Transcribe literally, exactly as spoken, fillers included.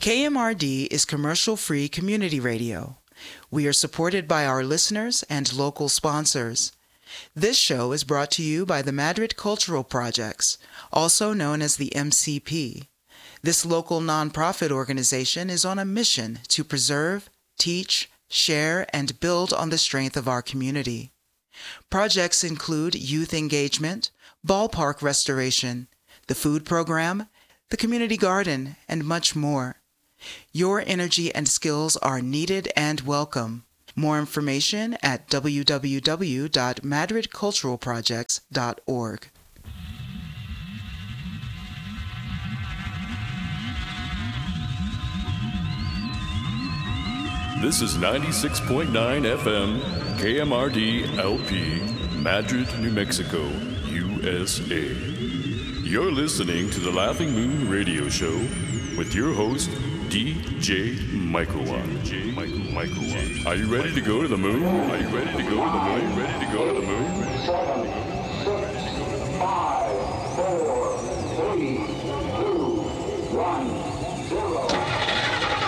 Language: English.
K M R D is commercial-free community radio. We are supported by our listeners and local sponsors. This show is brought to you by the Madrid Cultural Projects, also known as the M C P. This local nonprofit organization is on a mission to preserve, teach, share, and build on the strength of our community. Projects include youth engagement, ballpark restoration, the food program, the community garden, and much more. Your energy and skills are needed and welcome. More information at w w w dot madrid cultural projects dot org. This is ninety-six point nine F M, K M R D L P, Madrid, New Mexico, U S A. You're listening to the Laughing Moon Radio Show with your host, D J Microwan. D J Microwan. Are you ready to go to the moon? Are you ready to go to the moon? Are you ready to go to the moon? Seven, six, five, four, three, two, one, zero.